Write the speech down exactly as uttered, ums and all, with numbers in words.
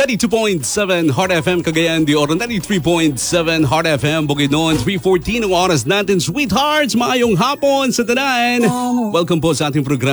ninety-two point seven Heart F M Cagayan de Oro, ninety-three point seven Heart F M Bukidnon, three fourteen ang oras natin. Sweethearts, maayong hapon sa tanan. Welcome po sa ating programa.